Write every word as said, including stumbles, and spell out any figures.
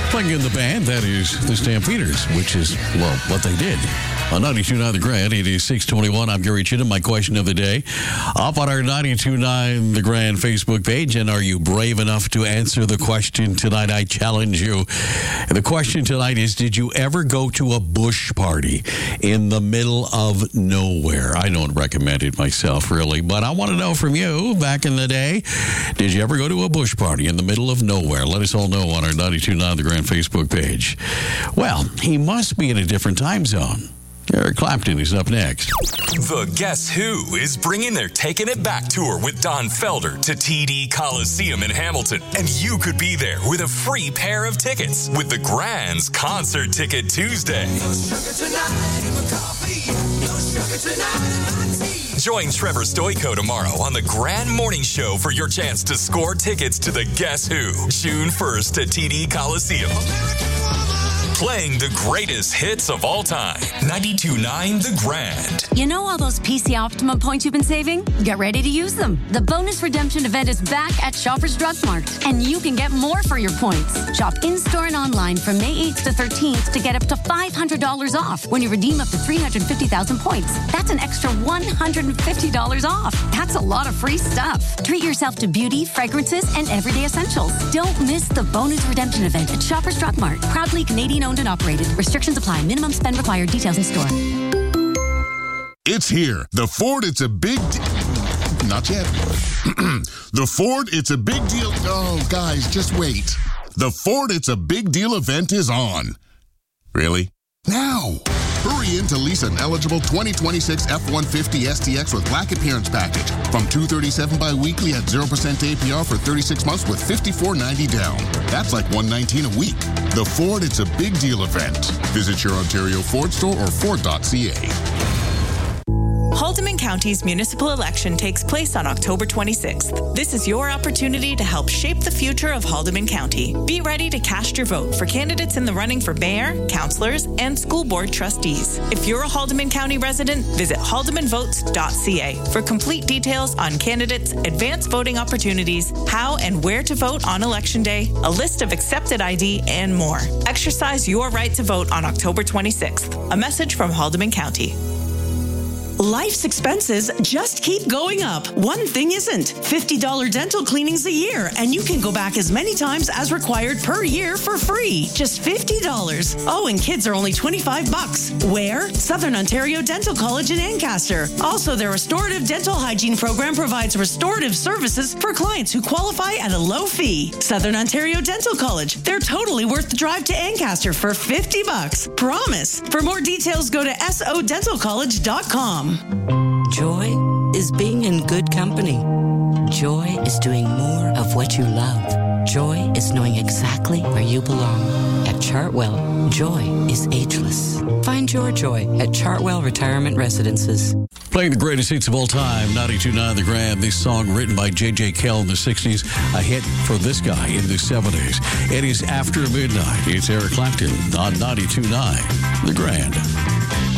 Playing in the band, that is the Stampeders, which is, well, what they did. On ninety-two point nine The Grand, it is six twenty-one. I'm Gary Chittum. My question of the day, up on our ninety-two point nine The Grand Facebook page. And are you brave enough to answer the question tonight? I challenge you. And the question tonight is, did you ever go to a bush party in the middle of nowhere? I don't recommend it myself, really, but I want to know from you, back in the day, did you ever go to a bush party in the middle of nowhere? Let us all know on our ninety-two point nine The Grand Facebook page. Well, he must be in a different time zone. Eric Clapton is up next. The Guess Who is bringing their Taking It Back tour with Don Felder to T D Coliseum in Hamilton. And you could be there with a free pair of tickets with the Grand's Concert Ticket Tuesday. No sugar tonight in my coffee. No sugar tonight in my tea. Join Trevor Stoico tomorrow on the Grand Morning Show for your chance to score tickets to the Guess Who, June first at T D Coliseum. Playing the greatest hits of all time. ninety-two point nine The Grand. You know all those P C Optimum points you've been saving? Get ready to use them. The bonus redemption event is back at Shoppers Drug Mart, and you can get more for your points. Shop in-store and online from May eighth to thirteenth to get up to five hundred dollars off when you redeem up to three hundred fifty thousand points. That's an extra one hundred fifty dollars off. That's a lot of free stuff. Treat yourself to beauty, fragrances, and everyday essentials. Don't miss the bonus redemption event at Shoppers Drug Mart. Proudly Canadian owned and operated. Restrictions apply. Minimum spend required. Details in store. It's here. The Ford, it's a big... De- Not yet. The Ford, it's a big deal... Oh, guys, just wait. The Ford, it's a big deal event is on. Really? Now. Hurry in to lease an eligible twenty twenty-six F one fifty S T X with Black Appearance Package from two hundred thirty-seven dollars bi-weekly at zero percent A P R for thirty-six months with fifty-four ninety down. That's like one hundred nineteen dollars a week. The Ford, it's a big deal event. Visit your Ontario Ford store or Ford dot C A. Haldimand County's municipal election takes place on October twenty-sixth. This is your opportunity to help shape the future of Haldimand County. Be ready to cast your vote for candidates in the running for mayor, councillors, and school board trustees. If you're a Haldimand County resident, visit haldimand votes dot c a for complete details on candidates, advanced voting opportunities, how and where to vote on Election Day, a list of accepted I D, and more. Exercise your right to vote on October twenty-sixth. A message from Haldimand County. Life's expenses just keep going up. One thing isn't. fifty dollars dental cleanings a year, and you can go back as many times as required per year for free. Just fifty dollars. Oh, and kids are only twenty-five bucks. Where? Southern Ontario Dental College in Ancaster. Also, their restorative dental hygiene program provides restorative services for clients who qualify at a low fee. Southern Ontario Dental College. They're totally worth the drive to Ancaster for fifty bucks. Promise. For more details, go to s o dental college dot com. Joy is being in good company. Joy is doing more of what you love. Joy is knowing exactly where you belong. At Chartwell, joy is ageless. Find your joy at Chartwell Retirement Residences. Playing the greatest hits of all time, ninety-two point nine The Grand. This song written by J J Kell in the sixties, a hit for this guy in the seventies. It is After Midnight. It's Eric Clapton on ninety-two point nine The Grand.